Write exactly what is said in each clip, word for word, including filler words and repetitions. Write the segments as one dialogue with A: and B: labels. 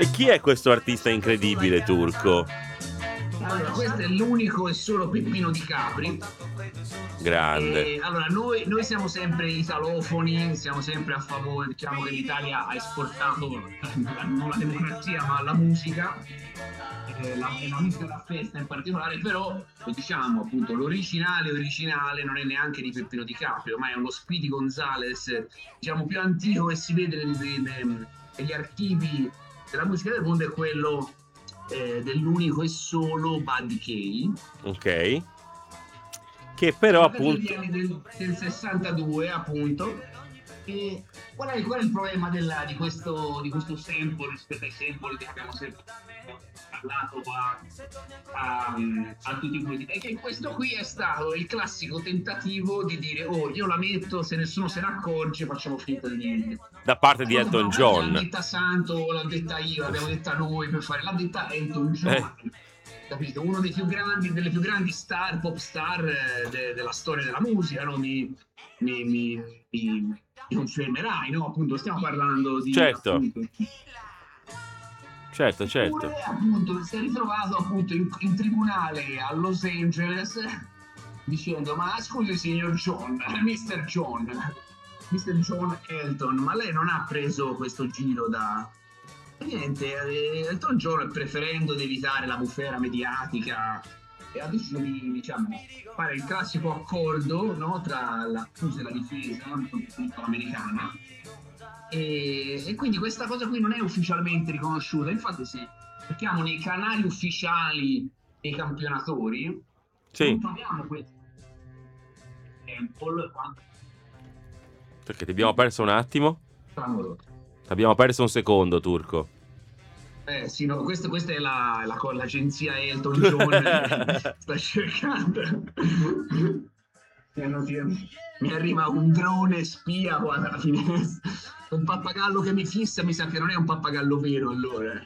A: E chi è questo artista incredibile turco?
B: Allora, questo è l'unico e solo Peppino Di Capri.
A: Grande.
B: E, allora, noi, noi siamo sempre italofoni, siamo sempre a favore, diciamo che l'Italia ha esportato non la democrazia ma la musica, eh, la, la musica da festa in particolare, però diciamo appunto l'originale originale non è neanche di Peppino Di Capri, ma è uno Speedy Gonzales, diciamo più antico che si vede negli archivi della musica del mondo, è quello eh, dell'unico e solo Buddy Kay.
A: Ok. Che però appunto
B: Degli anni del, del sessantadue appunto. E qual è, qual è il problema della, di, questo, di questo sample rispetto ai sample che abbiamo sempre parlato a, a, a tutti i politici? È che questo qui è stato il classico tentativo di dire oh io la metto, se nessuno se ne accorge facciamo finta di niente,
A: da parte di Elton John.
B: L'ha detta Santo, l'ha detta io, l'abbiamo detta noi per fare, l'ha detta Elton John. Eh. Capito? Uno dei più grandi, delle più grandi star, pop star eh, de, della storia della musica, no? Mi, mi, mi, mi, mi confermerai, no? Appunto, stiamo parlando di...
A: Certo,
B: appunto,
A: certo, certo.
B: Pure, appunto, si è ritrovato appunto in, in tribunale a Los Angeles dicendo, ma scusi signor John, mister John, mister John Elton, ma lei non ha preso questo giro da... Niente, Elton John, preferendo di evitare la bufera mediatica, ha deciso di, diciamo, fare il classico accordo, no, tra l'accusa e la difesa americana, e, e quindi questa cosa qui non è ufficialmente riconosciuta. Infatti se cerchiamo nei canali ufficiali dei campionatori,
A: sì,
B: non troviamo questo sample.
A: Perché ti abbiamo perso un attimo?
B: Clamoroso.
A: Abbiamo perso un secondo, Turco.
B: Eh sì, no, questa, questa è la, la, l'agenzia Elton John sta cercando. Mi arriva un drone spia qua dalla finestra, un pappagallo che mi fissa, mi sa che non è un pappagallo vero allora.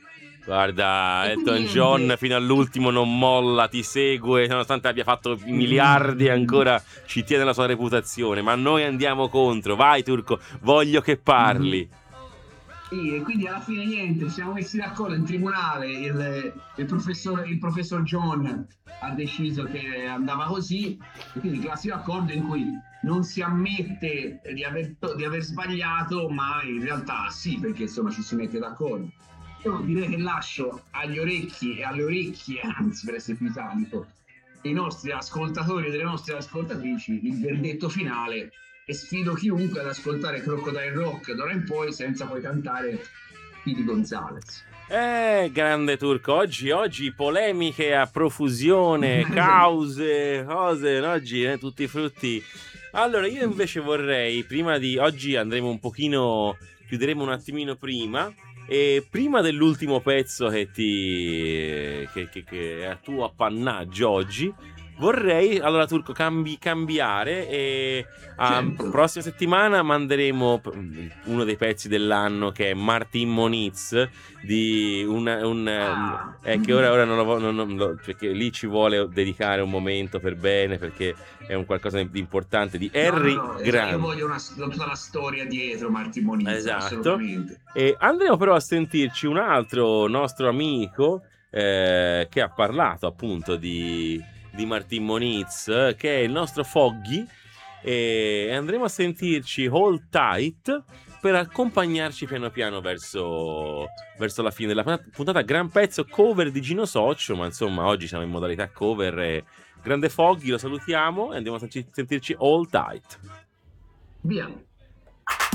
A: Guarda, Elton John fino all'ultimo non molla, ti segue, nonostante abbia fatto miliardi, ancora ci tiene la sua reputazione, ma noi andiamo contro. Vai Turco, voglio che parli.
B: Sì, e quindi alla fine niente, siamo messi d'accordo in tribunale, il, il, professor, il professor John ha deciso che andava così, e quindi il classico accordo in cui non si ammette di aver, di aver sbagliato, ma in realtà sì, perché insomma ci si mette d'accordo. Io direi che lascio agli orecchi e alle orecchie, anzi per essere più italico, dei nostri ascoltatori e delle nostre ascoltatrici il verdetto finale, e sfido chiunque ad ascoltare Crocodile Rock d'ora in poi senza poi cantare Speedy Gonzales.
A: Eh, grande Turco, oggi, oggi polemiche a profusione, cause, cose, oggi eh, tutti i frutti. Allora io invece vorrei, prima di, oggi andremo un pochino, chiuderemo un attimino prima, e prima dell'ultimo pezzo che ti che, che, che è a tuo appannaggio oggi, vorrei, allora Turco, cambi, cambiare e la
B: Certo.
A: prossima settimana manderemo uno dei pezzi dell'anno che è Martin Moniz di una, un
B: Ah.
A: è che ora, ora non lo, non, non lo perché lì ci vuole dedicare un momento per bene, perché è un qualcosa di importante di Harry
B: no, no,
A: Grant.
B: Io voglio una, tutta la storia dietro Martin Moniz,
A: esatto.
B: Assolutamente.
A: E andremo però a sentirci un altro nostro amico eh, che ha parlato appunto di di Martin Moniz, che è il nostro Foggy, e andremo a sentirci Hold Tight per accompagnarci piano piano verso, verso la fine della puntata. Gran pezzo cover di Gino Soccio, ma insomma oggi siamo in modalità cover. E grande Foggy, lo salutiamo e andiamo a sentirci Hold Tight.
B: Via.